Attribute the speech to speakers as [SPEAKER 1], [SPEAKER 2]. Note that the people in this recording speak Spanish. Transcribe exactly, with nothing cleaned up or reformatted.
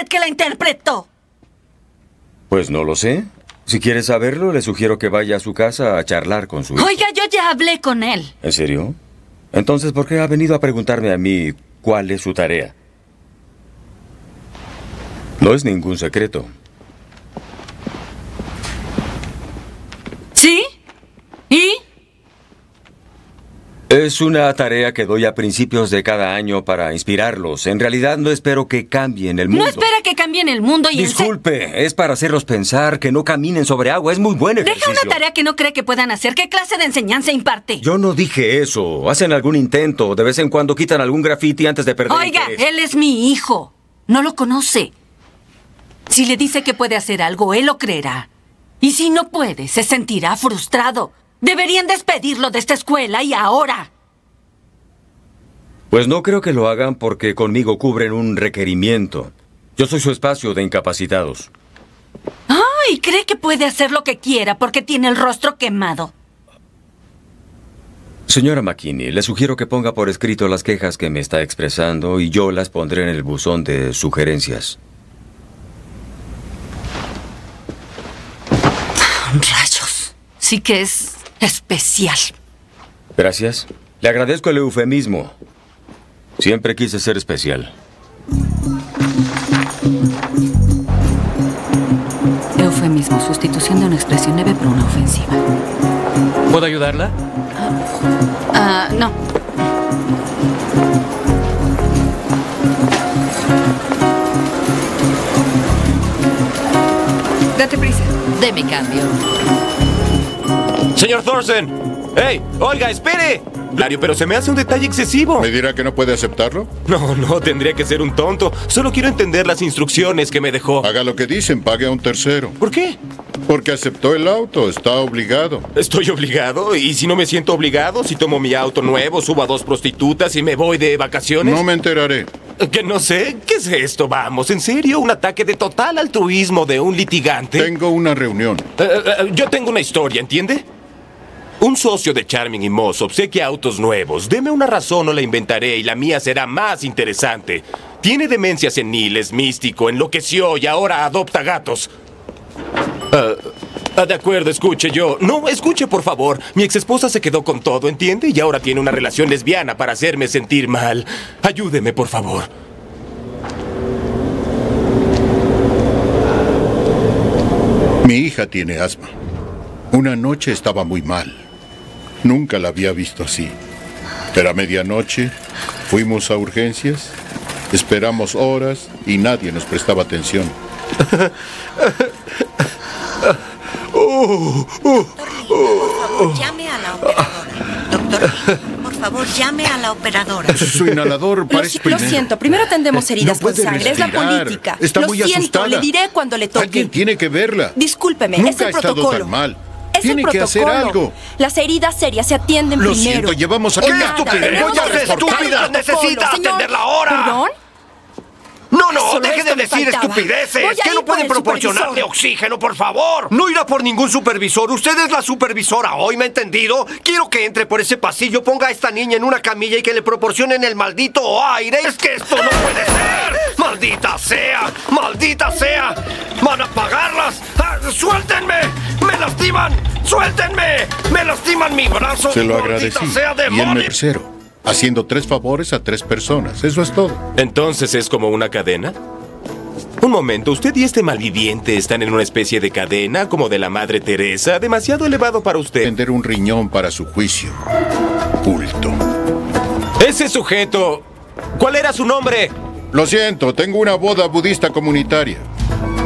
[SPEAKER 1] usted que la interpretó?
[SPEAKER 2] Pues no lo sé. Si quiere saberlo, le sugiero que vaya a su casa a charlar con su hijo.
[SPEAKER 1] Oiga, yo ya hablé con él.
[SPEAKER 2] ¿En serio? Entonces, ¿por qué ha venido a preguntarme a mí cuál es su tarea? No es ningún secreto.
[SPEAKER 1] ¿Sí? ¿Y?
[SPEAKER 2] Es una tarea que doy a principios de cada año para inspirarlos. En realidad no espero que cambien el mundo.
[SPEAKER 1] No espera que cambien el mundo y...
[SPEAKER 2] Disculpe, es para hacerlos pensar, que no caminen sobre agua. Es muy buen ejercicio.
[SPEAKER 1] Deja una tarea que no cree que puedan hacer. ¿Qué clase de enseñanza imparte?
[SPEAKER 2] Yo no dije eso. Hacen algún intento. De vez en cuando quitan algún grafiti antes de perder
[SPEAKER 1] Oiga,
[SPEAKER 2] interés.
[SPEAKER 1] él es mi hijo. No lo conoce. Si le dice que puede hacer algo, él lo creerá. Y si no puede, se sentirá frustrado. Deberían despedirlo de esta escuela y ahora.
[SPEAKER 2] Pues no creo que lo hagan porque conmigo cubren un requerimiento. Yo soy su espacio de incapacitados.
[SPEAKER 1] Ay, cree que puede hacer lo que quiera porque tiene el rostro quemado.
[SPEAKER 2] Señora McKinney, le sugiero que ponga por escrito las quejas que me está expresando y yo las pondré en el buzón de sugerencias.
[SPEAKER 1] Rayos. Sí que es especial.
[SPEAKER 2] Gracias. Le agradezco el eufemismo. Siempre quise ser especial.
[SPEAKER 1] Eufemismo, sustitución de una expresión leve por una ofensiva.
[SPEAKER 3] ¿Puedo ayudarla?
[SPEAKER 1] Ah, uh, no. Date prisa. Deme cambio.
[SPEAKER 3] Señor Thorsen. ¡Hey! ¡Oiga, espere! Claro, pero se me hace un detalle excesivo.
[SPEAKER 4] ¿Me dirá que no puede aceptarlo?
[SPEAKER 3] No, no, tendría que ser un tonto. Solo quiero entender las instrucciones que me dejó.
[SPEAKER 4] Haga lo que dicen, pague a un tercero.
[SPEAKER 3] ¿Por qué?
[SPEAKER 4] Porque aceptó el auto, está obligado.
[SPEAKER 3] ¿Estoy obligado? ¿Y si no me siento obligado? Si tomo mi auto nuevo, subo a dos prostitutas y me voy de vacaciones.
[SPEAKER 4] No me enteraré.
[SPEAKER 3] ¿Que no sé? ¿Qué es esto? Vamos, ¿en serio? ¿Un ataque de total altruismo de un litigante?
[SPEAKER 4] Tengo una reunión.
[SPEAKER 3] Uh, uh, yo tengo una historia, ¿entiende? Un socio de Charming y Moss obsequia autos nuevos. Deme una razón o la inventaré y la mía será más interesante. Tiene demencia senil, es místico, enloqueció y ahora adopta gatos. Uh, uh, de acuerdo, escuche yo. No, escuche por favor. Mi exesposa se quedó con todo, ¿entiende? Y ahora tiene una relación lesbiana para hacerme sentir mal. Ayúdeme, por favor.
[SPEAKER 4] Mi hija tiene asma. Una noche estaba muy mal. Nunca la había visto así. Era medianoche, fuimos a urgencias, esperamos horas y nadie nos prestaba atención.
[SPEAKER 5] Doctor, por favor, llame a la operadora. Doctor, por favor, llame a la operadora.
[SPEAKER 4] Su inhalador parece...
[SPEAKER 6] Lo, lo siento, primero atendemos heridas
[SPEAKER 4] No
[SPEAKER 6] con
[SPEAKER 4] puede
[SPEAKER 6] sangre, es la
[SPEAKER 4] respirar.
[SPEAKER 6] política.
[SPEAKER 4] Está
[SPEAKER 6] lo
[SPEAKER 4] muy
[SPEAKER 6] siento,
[SPEAKER 4] asustada.
[SPEAKER 6] le diré cuando le toque.
[SPEAKER 4] Alguien tiene que verla.
[SPEAKER 6] Discúlpeme,
[SPEAKER 4] Nunca
[SPEAKER 6] es el
[SPEAKER 4] ha estado
[SPEAKER 6] protocolo.
[SPEAKER 4] tan mal.
[SPEAKER 6] Es
[SPEAKER 4] Tiene
[SPEAKER 6] el
[SPEAKER 4] que hacer
[SPEAKER 6] protocolo.
[SPEAKER 4] algo.
[SPEAKER 6] Las heridas serias se atienden
[SPEAKER 4] Lo
[SPEAKER 6] primero.
[SPEAKER 4] siento, llevamos a...
[SPEAKER 6] Oiga,
[SPEAKER 4] ¡Oiga, estúpida!
[SPEAKER 6] tenemos
[SPEAKER 4] ¡Oiga,
[SPEAKER 6] que respetar
[SPEAKER 4] estúpida!
[SPEAKER 6] el protocolo,
[SPEAKER 3] ¡Necesita
[SPEAKER 6] señor.
[SPEAKER 3] atenderla ahora!
[SPEAKER 6] ¿Perdón?
[SPEAKER 3] No, no,
[SPEAKER 6] Solo
[SPEAKER 3] deje
[SPEAKER 6] esto
[SPEAKER 3] de
[SPEAKER 6] me
[SPEAKER 3] decir
[SPEAKER 6] faltaba.
[SPEAKER 3] estupideces.
[SPEAKER 6] Voy a
[SPEAKER 3] ¿Qué
[SPEAKER 6] ir
[SPEAKER 3] no
[SPEAKER 6] por
[SPEAKER 3] puede
[SPEAKER 6] el
[SPEAKER 3] proporcionarle
[SPEAKER 6] supervisor.
[SPEAKER 3] oxígeno, por favor?
[SPEAKER 7] No irá por ningún supervisor. Usted es la supervisora hoy, ¿me ha entendido? Quiero que entre por ese pasillo, ponga a esta niña en una camilla y que le proporcionen el maldito aire. ¡Es que esto no puede ser! ¡Maldita sea! ¡Maldita sea! ¡Van a pagarlas! ¡Ah, ¡suéltenme! ¡Me lastiman! ¡Suéltenme! ¡Me lastiman mi brazo!
[SPEAKER 4] Se lo
[SPEAKER 7] ¡Maldita
[SPEAKER 4] agradecí.
[SPEAKER 7] sea,
[SPEAKER 4] Y él me
[SPEAKER 7] demonio!
[SPEAKER 4] tercero, haciendo tres favores a tres personas. Eso es todo.
[SPEAKER 3] ¿Entonces es como una cadena? Un momento, ¿usted y este malviviente están en una especie de cadena como de la Madre Teresa? Demasiado elevado para usted.
[SPEAKER 4] Vender un riñón para su juicio. Culto.
[SPEAKER 3] Ese sujeto... ¿Cuál era su nombre?
[SPEAKER 4] Lo siento, tengo una boda budista comunitaria.